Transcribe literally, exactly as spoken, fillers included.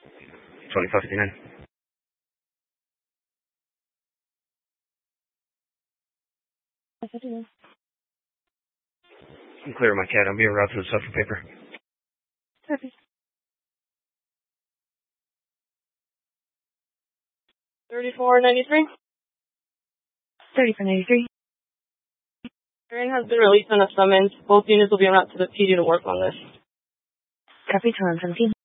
twenty-five fifty-nine. I'm clear my cat. I'm being routed to the social paper. Copy. thirty-four ninety-three. thirty-four ninety-three. Aaron has been released on a summons. Both units will be en route to the P D to work on this. Copy, two one seventeen.